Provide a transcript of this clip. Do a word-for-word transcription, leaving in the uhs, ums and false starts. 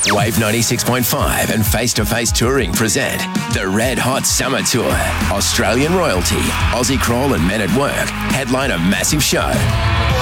Wave ninety-six point five and Face to Face Touring present the Red Hot Summer Tour. Australian royalty, Aussie Crawl and Men at Work headline a massive show.